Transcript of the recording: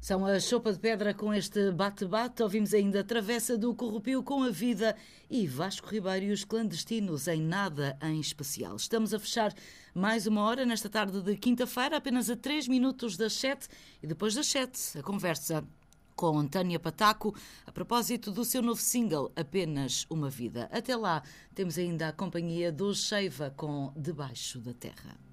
São a Sopa de Pedra com este bate-bate. Ouvimos ainda a Travessa do Corrupio com a Vida e Vasco Ribeiro e os Clandestinos em Nada em Especial. Estamos a fechar mais uma hora nesta tarde de quinta-feira, apenas a 3 minutos das 7 e depois das 7 a conversa com Tânia Pataco a propósito do seu novo single Apenas Uma Vida. Até lá temos ainda a companhia do Cheiva com Debaixo da Terra.